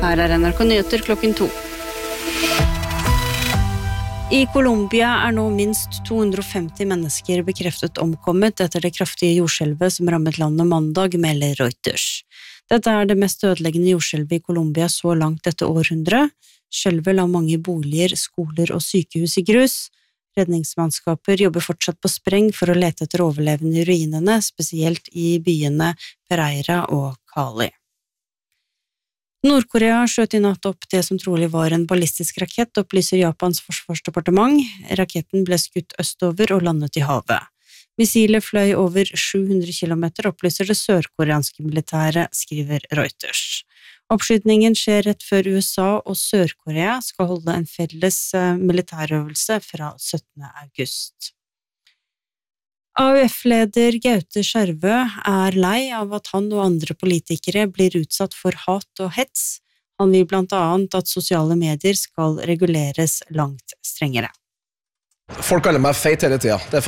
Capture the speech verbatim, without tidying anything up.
Her er N R K Nyheter klokken to. I Colombia er nå minst to hundre og femti mennesker bekreftet omkommet etter det kraftige jordskjelvet som rammet landet mandag, melder Reuters. Dette er det mest ødeleggende jordskjelvet i Colombia så langt dette århundret. Skjelvet la mange boliger, skoler og sykehus i grus. Redningsmannskaper jobber fortsatt på spreng for å lete etter overlevende i ruinene, spesielt i byene Pereira og Cali. Nord-Korea skjøt i natt opp det som trolig var en ballistisk rakett, opplyser Japans forsvarsdepartement. Raketten ble skutt østover og landet i havet. Missilet fløy over sju hundre kilometer, opplyser det sørkoreanske militæret, skriver Reuters. Oppskytningen skjer rett før U S A og Sør-Korea skal holde en felles militærøvelse fra syttende august. A U F-leder Gaute Skjervø er lei av at han og andre politikere blir utsatt for hat og hets. Han vil blant annet at sosiale medier skal reguleres langt strengere. Folk kaller meg feit hele tiden. Det er